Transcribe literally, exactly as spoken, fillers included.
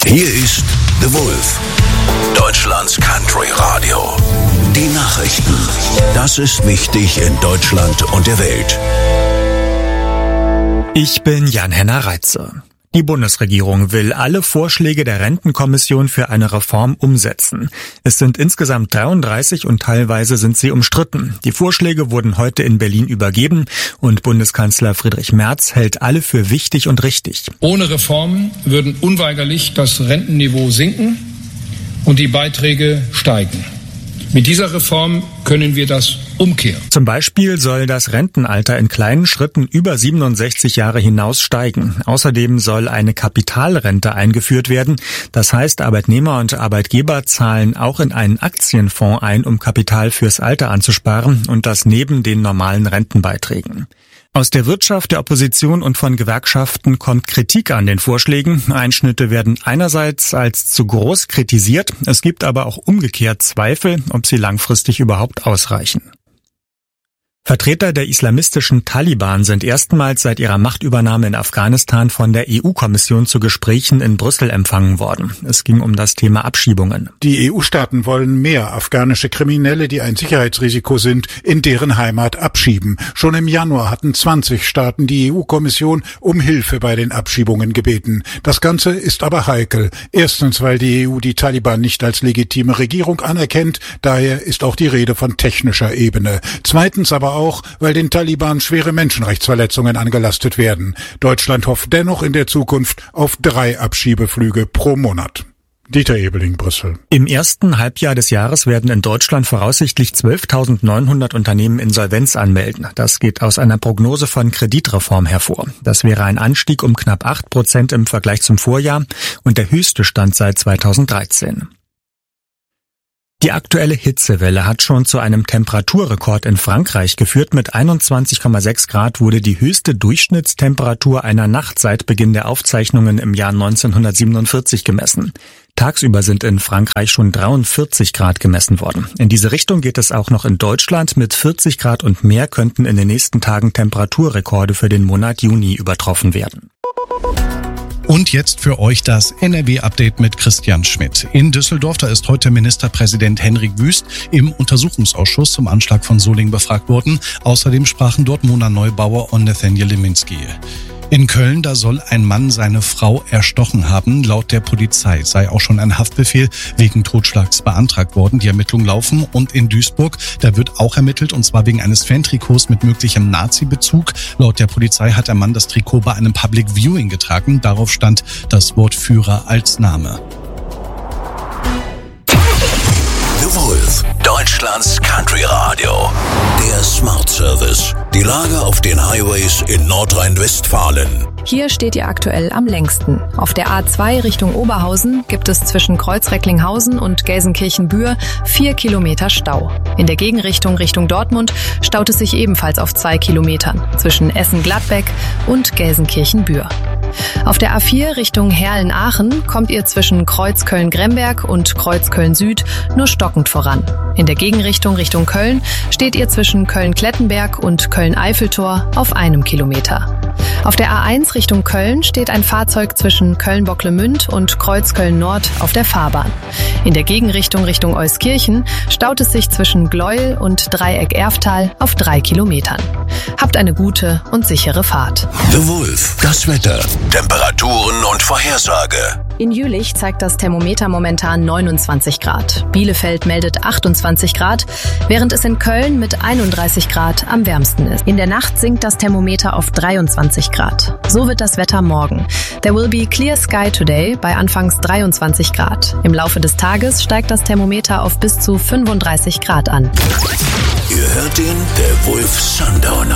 Hier ist The Wolf, Deutschlands Country Radio. Die Nachrichten. Das ist wichtig in Deutschland und der Welt. Ich bin Jan-Henner Reitze. Die Bundesregierung will alle Vorschläge der Rentenkommission für eine Reform umsetzen. Es sind insgesamt dreiunddreißig und teilweise sind sie umstritten. Die Vorschläge wurden heute in Berlin übergeben und Bundeskanzler Friedrich Merz hält alle für wichtig und richtig. Ohne Reformen würden unweigerlich das Rentenniveau sinken und die Beiträge steigen. Mit dieser Reform können wir das umkehren. Zum Beispiel soll das Rentenalter in kleinen Schritten über siebenundsechzig Jahre hinaus steigen. Außerdem soll eine Kapitalrente eingeführt werden. Das heißt, Arbeitnehmer und Arbeitgeber zahlen auch in einen Aktienfonds ein, um Kapital fürs Alter anzusparen und das neben den normalen Rentenbeiträgen. Aus der Wirtschaft, der Opposition und von Gewerkschaften kommt Kritik an den Vorschlägen. Einschnitte werden einerseits als zu groß kritisiert, es gibt aber auch umgekehrt Zweifel, ob sie langfristig überhaupt ausreichen. Vertreter der islamistischen Taliban sind erstmals seit ihrer Machtübernahme in Afghanistan von der E U-Kommission zu Gesprächen in Brüssel empfangen worden. Es ging um das Thema Abschiebungen. Die E U-Staaten wollen mehr afghanische Kriminelle, die ein Sicherheitsrisiko sind, in deren Heimat abschieben. Schon im Januar hatten zwanzig Staaten die E U-Kommission um Hilfe bei den Abschiebungen gebeten. Das Ganze ist aber heikel. Erstens, weil die E U die Taliban nicht als legitime Regierung anerkennt. Daher ist auch die Rede von technischer Ebene. Zweitens aber auch, weil den Taliban schwere Menschenrechtsverletzungen angelastet werden. Deutschland hofft dennoch in der Zukunft auf drei Abschiebeflüge pro Monat. Dieter Ebeling, Brüssel. Im ersten Halbjahr des Jahres werden in Deutschland voraussichtlich zwölftausendneunhundert Unternehmen Insolvenz anmelden. Das geht aus einer Prognose von Kreditreform hervor. Das wäre ein Anstieg um knapp acht Prozent im Vergleich zum Vorjahr und der höchste Stand seit zweitausenddreizehn. Die aktuelle Hitzewelle hat schon zu einem Temperaturrekord in Frankreich geführt. Mit einundzwanzig Komma sechs Grad wurde die höchste Durchschnittstemperatur einer Nacht seit Beginn der Aufzeichnungen im Jahr neunzehnhundertsiebenundvierzig gemessen. Tagsüber sind in Frankreich schon dreiundvierzig Grad gemessen worden. In diese Richtung geht es auch noch in Deutschland. Mit vierzig Grad und mehr könnten in den nächsten Tagen Temperaturrekorde für den Monat Juni übertroffen werden. Und jetzt für euch das N R W-Update mit Christian Schmidt. In Düsseldorf, da ist heute Ministerpräsident Henrik Wüst im Untersuchungsausschuss zum Anschlag von Solingen befragt worden. Außerdem sprachen dort Mona Neubauer und Nathaniel Leminski. In Köln, da soll ein Mann seine Frau erstochen haben. Laut der Polizei sei auch schon ein Haftbefehl wegen Totschlags beantragt worden. Die Ermittlungen laufen. Und in Duisburg, da wird auch ermittelt, und zwar wegen eines Fantrikots mit möglichem Nazi-Bezug. Laut der Polizei hat der Mann das Trikot bei einem Public Viewing getragen. Darauf stand das Wort Führer als Name. The Wolf, Deutschlands Country Radio. Der Smart Service. Die Lage auf den Highways in Nordrhein-Westfalen. Hier steht ihr aktuell am längsten. Auf der A zwei Richtung Oberhausen gibt es zwischen Kreuz-Recklinghausen und Gelsenkirchen-Bühr vier Kilometer Stau. In der Gegenrichtung Richtung Dortmund staut es sich ebenfalls auf zwei Kilometern zwischen Essen-Gladbeck und Gelsenkirchen-Bühr. Auf der A vier Richtung Herlen-Aachen kommt ihr zwischen Kreuz Köln-Gremberg und Kreuz Köln-Süd nur stockend voran. In der Gegenrichtung Richtung Köln steht ihr zwischen Köln-Klettenberg und Köln-Eiffeltor auf einem Kilometer. Auf der A eins Richtung Köln steht ein Fahrzeug zwischen Köln-Bocklemünd und Kreuz Köln-Nord auf der Fahrbahn. In der Gegenrichtung Richtung Euskirchen staut es sich zwischen Gleuel und Dreieck-Erftal auf drei Kilometern. Habt eine gute und sichere Fahrt. The Wolf, das Wetter, Temperaturen und Vorhersage. In Jülich zeigt das Thermometer momentan neunundzwanzig Grad. Bielefeld meldet achtundzwanzig Grad, während es in Köln mit einunddreißig Grad am wärmsten ist. In der Nacht sinkt das Thermometer auf dreiundzwanzig Grad. So wird das Wetter morgen. There will be clear sky today bei anfangs dreiundzwanzig Grad. Im Laufe des Tages steigt das Thermometer auf bis zu fünfunddreißig Grad an. Ihr hört ihn, der Wolf Sundowner.